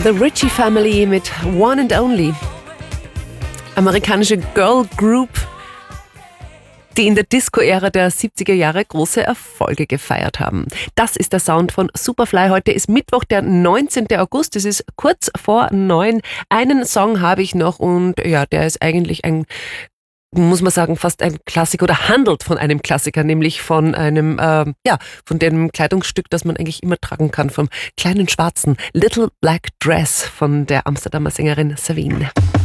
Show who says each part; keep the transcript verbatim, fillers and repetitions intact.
Speaker 1: The Ritchie Family mit One and Only. Amerikanische Girl Group, die in der Disco-Ära der siebziger Jahre große Erfolge gefeiert haben. Das ist der Sound von Superfly. Heute ist Mittwoch, der neunzehnten August. Es ist kurz vor neun. Einen Song habe ich noch und ja, der ist eigentlich ein, muss man sagen, fast ein Klassiker oder handelt von einem Klassiker, nämlich von einem, äh, ja, von dem Kleidungsstück, das man eigentlich immer tragen kann, vom kleinen schwarzen Little Black Dress von der Amsterdamer Sängerin Savine.